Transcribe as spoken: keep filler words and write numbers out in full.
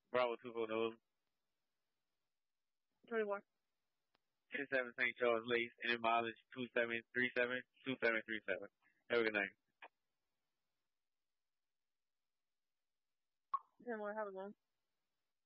Bravo two four Nose. twenty-one. ten seven Saint Charles Lace. And mileage two seven three seven. two seven three seven. Have a good night. ten more. Have a good one.